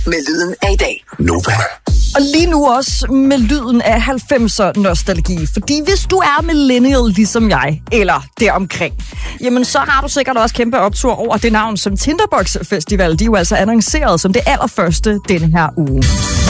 med lyden af i dag. Nova. Og lige nu også med lyden af 90'er nostalgi. Fordi hvis du er millennial ligesom jeg, eller deromkring, jamen så har du sikkert også kæmpe optur over det navn, som Tinderbox Festival, de jo altså annonceret som det allerførste denne her uge.